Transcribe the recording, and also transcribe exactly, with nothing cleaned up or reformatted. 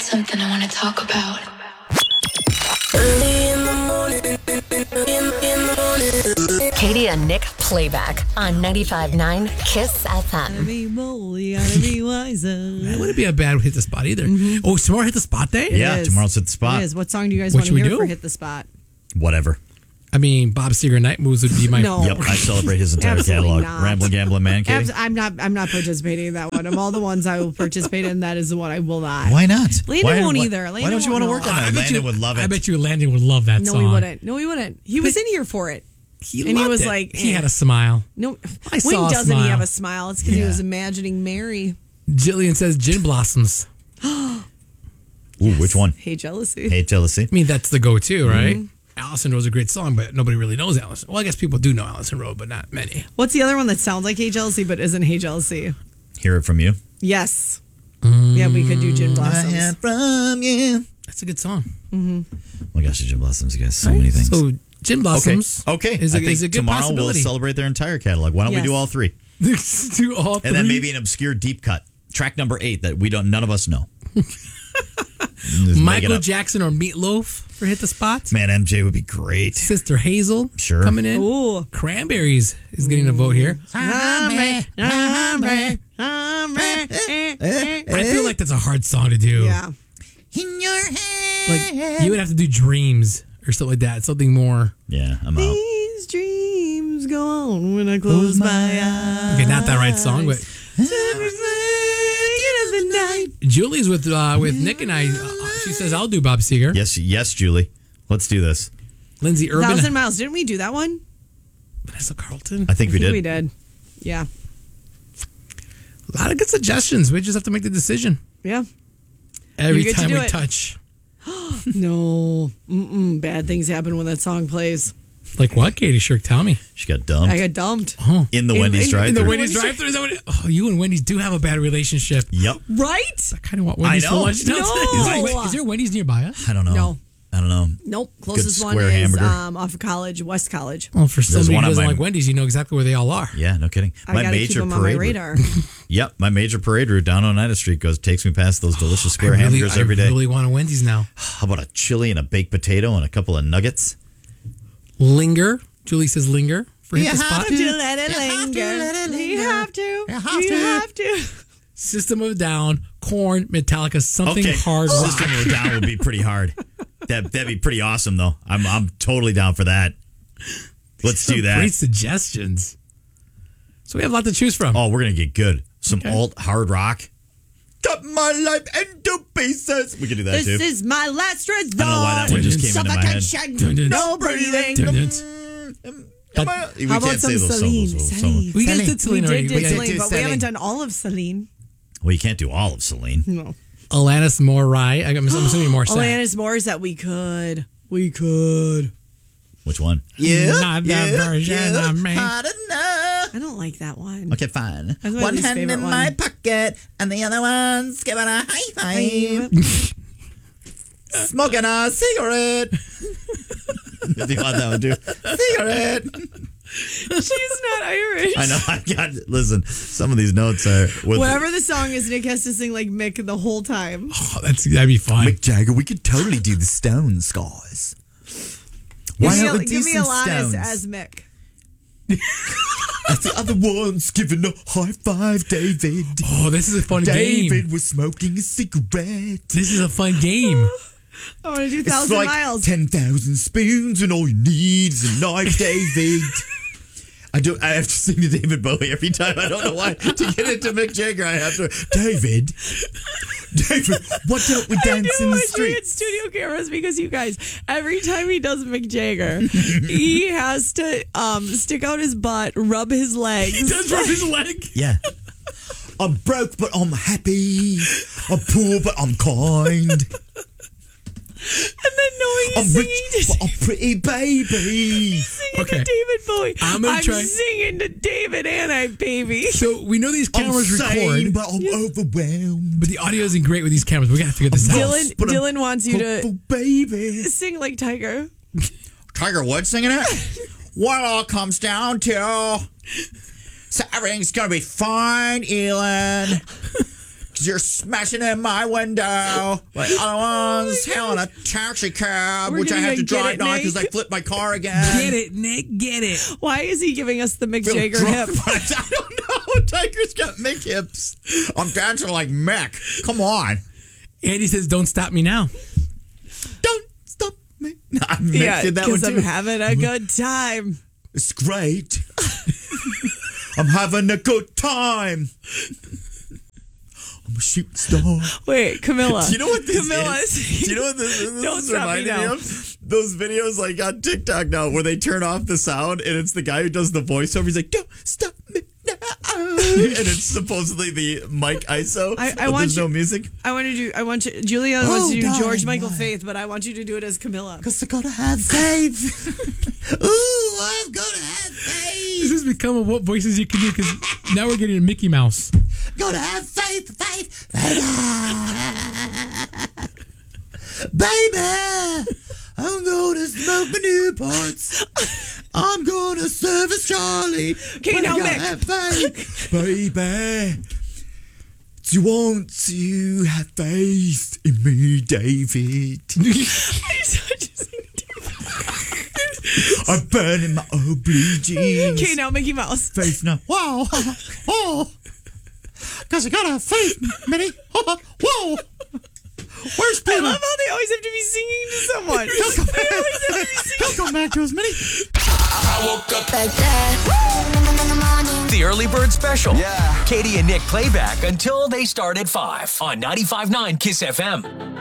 something I want to talk about. Early in the morning, in, in the morning. Katie and Nick playback on ninety-five point nine Kiss F M. Be bold, you gotta be wiser. That wouldn't be a bad hit the spot either. Mm-hmm. Oh, tomorrow hit the spot day? Yeah, It is. tomorrow's hit the spot. It is. What song do you guys What want to should we hear do? for Hit the Spot? Whatever. I mean, Bob Seger Night Moves would be my. No. Yep, I celebrate his entire Absolutely catalog. not. Ramblin' Gambling Man, Katie. Abs- I'm not. I'm not participating in that one. Of all the ones I will participate in, that is the one I will not. Why not? Landon why, won't why, either. Why Landon don't you want to won't work on know. that? I bet Landon you would love it. I bet you Landon would love that No, song. he wouldn't. No, he wouldn't. He was But- in here for it. He And he loved was it. like, he eh. had a smile. No, I saw when a doesn't he smile. have a smile? It's because he Yeah. was imagining Mary. Jillian says gin blossoms. Ooh, which one? Hey, jealousy. Hey, jealousy. I mean, that's the go-to, right? Mm-hmm. Allison Road's a great song, but nobody really knows Allison. Well, I guess people do know Allison Road, but not many. What's the other one that sounds like Hey Jealousy but isn't Hey Jealousy? Hear it from you. Yes. Yeah, we could do Gin I Blossoms. had from you. That's a good song. Oh my gosh, the Gin Blossoms, you guys, so many things. So, gin blossoms. Okay, is a, I think is a good tomorrow possibility. we'll celebrate their entire catalog. Why don't Yes. we do all three? do all three. And then maybe an obscure deep cut. Track number eight that we don't, none of us know. Just make it Michael up. Jackson or Meatloaf for Hit the Spot. Man, M J would be great. Sister Hazel. Sure. Coming in. Ooh. Cranberries is getting a vote here. Hombre, hombre, hombre, eh, eh, I feel like that's a hard song to do. Yeah. In your head. Like, you would have to do Dreams or something like that. Something more. Yeah, I'm out. These dreams go on when I close my eyes. Okay, not that right song, but Julie's with uh, with Nick and I. Uh, she says, I'll do Bob Seger. Yes, yes, Julie. Let's do this. Lindsay Urban. Thousand Miles. Didn't we do that one? Vanessa Carlton. I think we I think did. we did. Yeah. A lot of good suggestions. We just have to make the decision. Yeah. Every You get to time do we it. touch. No. Mm-mm. Bad things happen when that song plays. Like what, Katie Shirk? Tell me. She got dumped I got dumped. Oh. in the in- Wendy's in- drive In the thru Wendy's drive-thru? Is that what it, oh, you and Wendy's do have a bad relationship. Yep. Right? I kind of want Wendy's I for know. lunch now. No. Is, there, wait, is there Wendy's nearby us? I don't know. No. I don't know. Nope. Closest one square is hamburger. um, off of College, West College. Well, for somebody one who on doesn't my- like Wendy's, you know exactly where they all are. Yeah, no kidding. I got to keep them on my route- radar. Yep, my major parade route down Oneida Street goes takes me past those delicious square I really, hamburgers I every day. really want a Wendy's now. How about a chili and a baked potato and a couple of nuggets? Linger. Julie says linger for Hit the Spot. to let it linger. You have to. You have to. System of a Down, Korn, Metallica, something Okay, hard rock. System of a Down would be pretty hard. That that'd be pretty awesome though. I'm I'm totally down for that. Let's do that. Great suggestions. So we have a lot to choose from. Oh, we're gonna get good. Some Okay. alt hard rock. Cut my life into pieces. We could do that This too. is my last resort. I don't know why that one just came into my head. Suffocation. Dun, dun, No dun, breathing. dun, dun. But, How we about can't some say those Celine? songs. those Celine. songs. We just Celine. did Celine We already. did do We got- Celine, do but we Celine. haven't done all of Celine. Well, you can't do all of Celine. No. Alanis Morissette. I'm assuming more sad. Alanis Morris that we could. We could. Which one? Not that version of me. I don't like that one. Okay, fine. That's my One least hand in favorite my one. pocket and the other one's giving a high five. Smoking a cigarette. Do you want that one too? Cigarette. She's not Irish. I know. I got. Listen, some of these notes are with Whatever the song is, Nick has to sing like Mick the whole time. Oh, that's that'd be fun. Mick Jagger. We could totally do the Stones, guys. Why give me, not a, we do give me some Alanis Stones? as Mick. As the other one's giving a high five, David. Oh, this is a fun David game. was smoking a cigarette. This is a fun game. I want to do It's Thousand like Miles. ten thousand spoons, and all you need is a knife, David. I do. I have to sing to David Bowie every time. I don't know why. To get into Mick Jagger, I have to. David, David, why don't we I dance do in the want you street? at studio cameras because you guys, every time he does Mick Jagger, he has to um, stick out his butt, rub his legs. He does rub his leg. Yeah. I'm broke, but I'm happy. I'm poor, but I'm kind. And then knowing he's I'm singing rich, to, but I'm pretty, baby. singing Okay. to David Bowie. I'm gonna try- singing to David and I, baby. So we know these I'm cameras sane, record, but I'm overwhelmed. but the audio isn't great with these cameras. We gotta figure this out. Dylan, But I'm Dylan wants you hopeful, to baby. sing like Tiger. Tiger Woods singing it? What it all comes down to. So everything's going to be fine, Elon. Cause you're smashing in my window. Like I was hailing a taxi cab, We're which I gonna have to get drive it, now because I Nick. flipped my car again. Get it, Nick. Get it. Why is he giving us the Mick Feel Jagger drunk. hip? I don't know. Tiger's got Mick hips. I'm dancing like Mick. Come on. Andy says, "Don't stop me now." Don't stop me. Mick Yeah, did that one because too. I'm having a good time. It's great. I'm having a good time. I'm a shooting star. Wait, Camilla. Do you know what this Camilla is? is- Do you know what this, this Don't is stop me reminding me now. of? Those videos like on TikTok now where they turn off the sound and it's the guy who does the voiceover. He's like, "Don't stop me now," and it's supposedly the mic I S O. I- I but want there's you- no music. I want to do. I want you. Julia wants Oh, to do darling, George Michael why? Faith, but I want you to do it as Camilla. Cause I gotta have faith. Ooh, I've gotta have faith. This has become a what voices you can do because now we're getting a Mickey Mouse. Gotta have faith, faith, faith. Baby, I'm gonna smoke my Newports. I'm gonna service Charlie. Okay, But I now, gotta Mick. have faith. Baby, do you want to have faith in me, David? I'm burning my old blue jeans. Okay, now Mickey Mouse. Faith now. Wow. Oh. Because I gotta have faith, Minnie. Whoa. Where's I Peter? love how they always have to be singing to someone. He'll come back. He'll come back to us, Minnie. I woke up like that. In the morning. The Early Bird Special. Yeah. Katie and Nick playback until they start at five on ninety-five point nine Kiss F M.